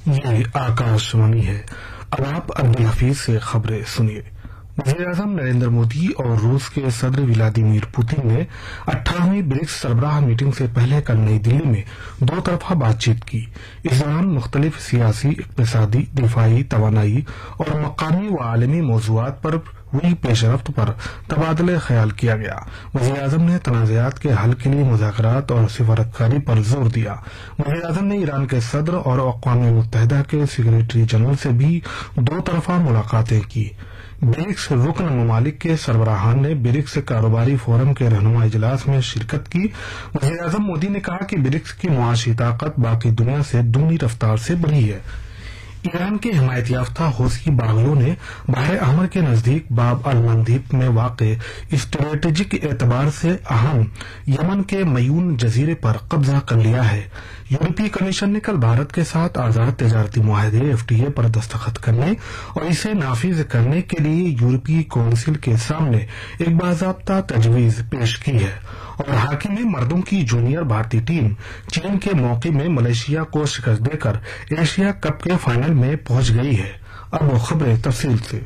یہ آکاشوانی ہے۔ اب آپ عبدالحفیظ سے خبریں سنیے۔ وزیر اعظم نریندر مودی اور روس کے صدر ولادیمیر پوتن نے 18ویں برکس سربراہ میٹنگ سے پہلے کل نئی دلی میں دو طرفہ بات چیت کی۔ اس دوران مختلف سیاسی، اقتصادی، دفاعی، توانائی اور مقامی و عالمی موضوعات پر ہوئی پیش رفت پر تبادلہ خیال کیا گیا۔ وزیر اعظم نے تنازعات کے حل کے لیے مذاکرات اور سفارتکاری پر زور دیا۔ وزیر اعظم نے ایران کے صدر اور اقوام متحدہ کے سیکریٹری جنرل سے بھی دو طرفہ ملاقاتیں کی۔ برکس رکن ممالک کے سربراہان نے برکس کاروباری فورم کے رہنما اجلاس میں شرکت کی۔ وزیر اعظم مودی نے کہا کہ برکس کی معاشی طاقت باقی دنیا سے دگنی رفتار سے بڑھی ہے۔ ایران کے حمایت یافتہ حوثی باغیوں نے بحر احمر کے نزدیک باب المندب میں واقع اسٹریٹجک اعتبار سے اہم یمن کے میون جزیرے پر قبضہ کر لیا ہے۔ یورپی کمیشن نے کل بھارت کے ساتھ آزاد تجارتی معاہدے FTA پر دستخط کرنے اور اسے نافذ کرنے کے لیے یورپی کونسل کے سامنے ایک باضابطہ تجویز پیش کی ہے، اور ہاکی میں مردوں کی جونیئر بھارتی ٹیم چین کے موقع میں ملیشیا کو شکست دے کر ایشیا کپ کے فائنل میں پہنچ گئی ہے۔ اب خبریں تفصیل سے۔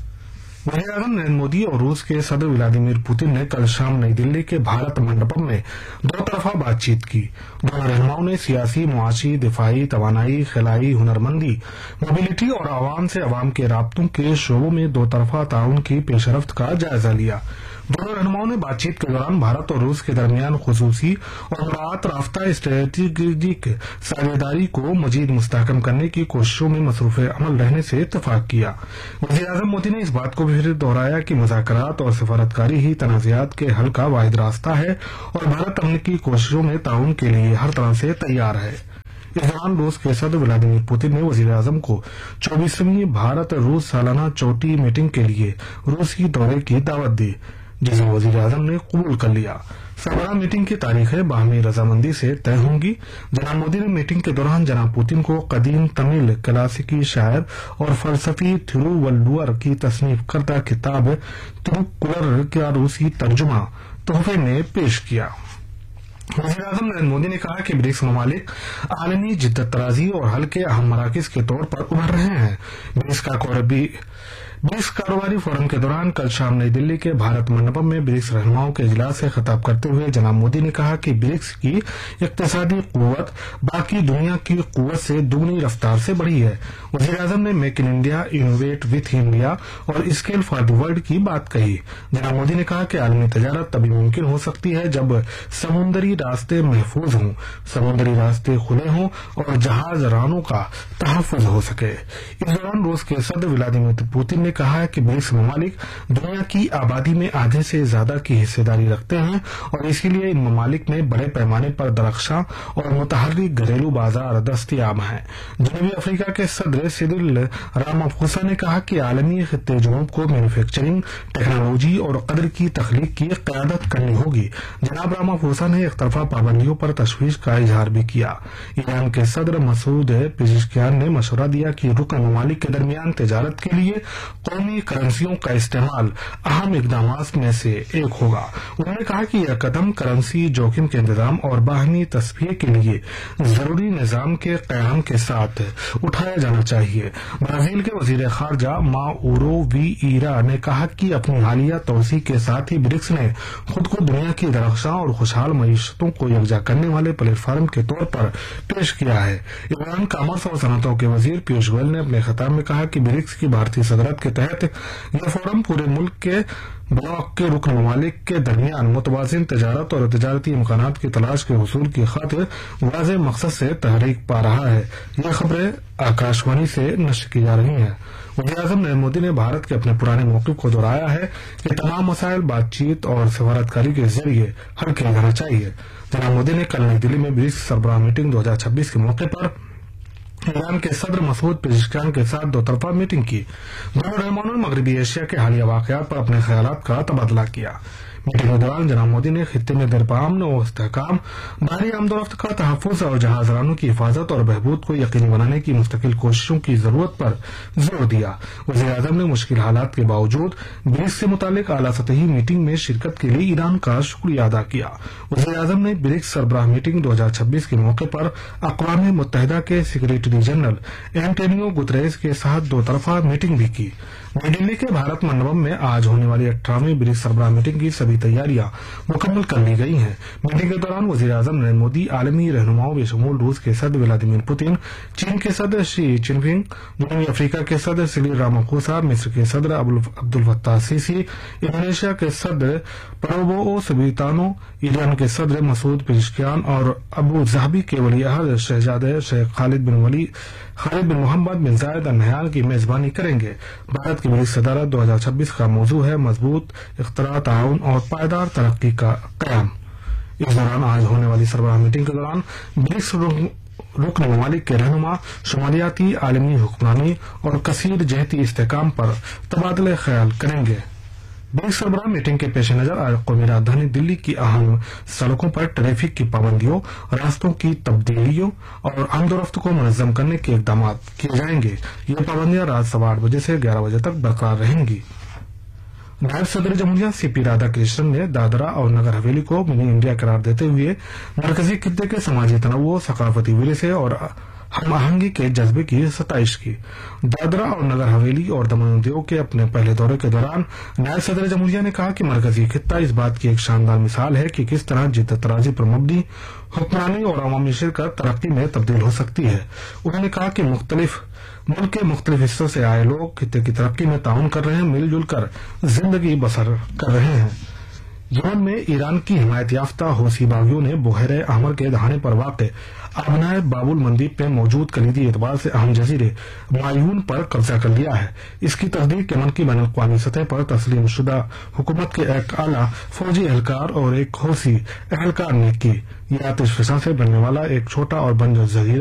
وزیر اعظم نریندر مودی اور روس کے صدر ولادیمیر پوتن نے کل شام نئی دلی کے بھارت منڈپم میں دو طرفہ بات چیت کی۔ دونوں رہنماؤں نے سیاسی، معاشی، دفاعی، توانائی، خلائی، ہنرمندی، موبلٹی اور عوام سے عوام کے رابطوں کے شعبوں میں دو طرفہ تعاون کی پیش رفت کا جائزہ لیا۔ دونوں رہنماؤں نے بات چیت کے دوران بھارت اور روس کے درمیان خصوصی اور مراعات رافتہ اسٹریٹجک ساجھیداری کو مزید مستحکم کرنے کی کوششوں میں مصروف عمل رہنے سے اتفاق کیا۔ وزیر اعظم مودی نے اس بات کو بھی پھر دہرایا کہ مذاکرات اور سفارتکاری ہی تنازعات کے حل کا واحد راستہ ہے، اور بھارت امن کی کوششوں میں تعاون کے لیے ہر طرح سے تیار ہے۔ اس دوران روس کے صدر ولادیمیر پوتن نے وزیر اعظم کو 24ویں بھارت روس سالانہ چوٹی میٹنگ کے لیے روسی دورے کی دعوت دی، جسے وزیر اعظم نے قبول کر لیا۔ سربراہ میٹنگ کی تاریخیں باہمی رضامندی سے طے ہوں گی۔ جناب مودی نے میٹنگ کے دوران جناب پوتن کو قدیم تمل کلاسیکی شاعر اور فلسفی تھیروولور کی تصنیف کردہ کتاب تروکولر کا روسی ترجمہ تحفے میں پیش کیا۔ وزیر اعظم نریندر مودی نے کہا کہ برکس ممالک عالمی جدت طرازی اور حل کے اہم مراکز کے طور پر ابھر رہے ہیں۔ برکس کاروباری فورم کے دوران کل شام نئی دلی کے بھارت منڈپم میں برکس رہنماؤں کے اجلاس سے خطاب کرتے ہوئے جناب مودی نے کہا کہ برکس کی اقتصادی قوت باقی دنیا کی قوت سے دگنی رفتار سے بڑھی ہے۔ وزیر اعظم نے make in India, innovate with India اور اسکیل فار دی ورلڈ کی بات کہی۔ جناب مودی نے کہا کہ عالمی تجارت تبھی ممکن ہو سکتی ہے جب سمندری راستے محفوظ ہوں، سمندری راستے کھلے ہوں اور جہاز رانوں کا تحفظ ہو سکے۔ اس دوران روس کے صدر ولادیمیر پوتن نے کہا ہے کہ برکس ممالک دنیا کی آبادی میں آدھے سے زیادہ کی حصہ داری رکھتے ہیں، اور اسی لیے ان ممالک میں بڑے پیمانے پر درخشاں اور متحرک گھریلو بازار دستیاب ہیں۔ جنوبی افریقہ کے صدر سیرل راماپھوسا نے کہا کہ عالمی خطے جنوب کو مینوفیکچرنگ، ٹیکنالوجی اور قدر کی تخلیق کی قیادت کرنی ہوگی۔ جناب راماپھوسا نے ایک طرفہ پابندیوں پر تشویش کا اظہار بھی کیا۔ ایران کے صدر مسعود پزشکیان نے مشورہ دیا کہ رکن ممالک کے درمیان تجارت کے لیے قومی کرنسیوں کا استعمال اہم اقدامات میں سے ایک ہوگا۔ انہوں نے کہا کہ یہ قدم کرنسی جوخم کے انتظام اور باہمی تصفیے کے لیے ضروری نظام کے قیام کے ساتھ اٹھایا جانا چاہیے۔ برازیل کے وزیر خارجہ ماورو ویئرا نے کہا کہ اپنی حالیہ توسیع کے ساتھ ہی برکس نے خود کو دنیا کی درخشاں اور خوشحال معیشتوں کو یکجا کرنے والے پلیٹ فارم کے طور پر پیش کیا ہے۔ ایران کامرس اور صنعتوں کے وزیر پیوش گوئل نے اپنے خطاب میں کہا کہ برکس کی بھارتی صدارت کے تحت یہ فورم پورے ملک کے بلاک کے رکن ممالک کے درمیان متوازن تجارت اور تجارتی امکانات کی تلاش کے حصول کی خاطر واضح مقصد سے تحریک پا رہا ہے۔ یہ خبریں آکاشوانی سے نشر کی جا رہی ہیں۔ وزیر اعظم نریندر مودی نے بھارت کے اپنے پرانے موقف کو دہرایا ہے کہ تمام مسائل بات چیت اور سفارتکاری کے ذریعے حل کیا جانا چاہیے۔ جناب مودی نے کل نئی دلی میں برکس سربراہ میٹنگ 2026 کے موقع پر ایران کے صدر مسعود پزشکیان کے ساتھ دو طرفہ میٹنگ کی۔ دونوں رہنماؤں نے مغربی ایشیا کے حالیہ واقعات پر اپنے خیالات کا تبادلہ کیا۔ मीटिंग के दौरान जनाब मोदी ने खित्ते में दरपामन और इस्तेहकाम, बाहरी आमदोरफ्त का तहफ़्फ़ुज़ और जहाज़रानों की हिफाजत और बहबूद को यकीनी बनाने की मुस्तकिल कोशिशों की जरूरत पर जोर दिया। वज़ीर-ए-आज़म ने मुश्किल हालात के बावजूद ब्रिक्स से मुतालिक आला सतही मीटिंग में शिरकत के लिए ईरान का शुक्रिया अदा किया। वज़ीर-ए-आज़म ने ब्रिक्स सरबराह मीटिंग 2026 के मौके पर अक़वाम मुत्तहिदा के सेक्रेटरी जनरल एंटोनियो गुतरेस के साथ दो तरफा मीटिंग भी की। नई दिल्ली के भारत मंडपम में आज होने वाली 18वीं ब्रिक्स सरबराह मीटिंग की सभी तैयारियां मुकम्मल कर ली गई हैं। मीटिंग के दौरान वज़ीर-ए-आज़म नरेंद्र मोदी आलमी रहनुमाओं बेशमूल रूस के सदर व्लादिमीर पुतिन, चीन के सदर शी जिनपिंग, जनूबी अफ्रीका के सदर सिरिल रामाफोसा, मिस्र के सदर अब्दुल फत्ताह सीसी, इंडोनेशिया के सदर प्रबोवो सुबिर्तानो, ईरान के सदर मसूद पेज़ेश्कियान और अबू धाबी के वली-अहद शहजादे शेख खालिद बिन मोहम्मद बिन जायद अल नहयान की मेजबानी करेंगे। भारत की ब्रिक्स सदारत 2026 का मौजू है मजबूत इख्तरा, ताउन और पायदार तरक्की का क़याम। इस दौरान आज होने वाली सरबराह मीटिंग के दौरान ब्रिक्स रुकन ममालिक के रहनुमा शुमालियाती, आलमी हुक्मरानी और कसीर जहती इस्तेहकाम पर तबादले ख्याल करेंगे। ब्रिक्स सरबराह मीटिंग के पेश नजर आज कौमी राजधानी दिल्ली की अहम सड़कों पर ट्रैफिक की पाबंदियों, रास्तों की तब्दीलियों और आमदोरफ्त को मुनज़्ज़म करने के इक़दाम किए जाएंगे। ये पाबंदियां रात 8:15 बजे से 11 बजे तक बरकरार रहेंगी। नायब सदर जमहूरिया सीपी राधाकृष्णन ने दादरा और नगर हवेली को मिनी इंडिया करार देते हुए मरकजी खित्ते के समाजी तनव्वुर, सकाफती विरासत और हम आहंगी के जज्बे की सताइश की। दादरा और नगर हवेली और दमन दीव के अपने पहले दौरे के दौरान नायब सदर जमहूरिया ने कहा कि मरकजी खित्ता इस बात की एक शानदार मिसाल है कि किस तरह जिद्दत तराजी पर मबनी हुक्मरानी और अवामी शिरकत तरक्की में तब्दील हो सकती है। उन्होंने कहा कि मुल्क के मुख्तलिफ हिस्सों से आए लोग खित्ते की तरक्की में ताउन कर रहे हैं, मिलजुल कर जिंदगी बसर कर रहे हैं। यमन में ईरान की हिमायत याफ्ता हौसी बागियों ने बुहैरे अहमर के दहाने पर वाक़ आबनाए बाबुल मंदीप में मौजूद कलीदी एतबार से अहम जजीरे मायून पर कब्जा कर लिया है। इसकी तस्दीक यमन की बैनुल-अक़वामी सतह पर तस्लीम शुदा हुकूमत के एक आला फौजी एहलकार और एक हौसी एहलकार ने की। यह आतिश फिजा से बनने वाला एक छोटा और बंजर जजीरा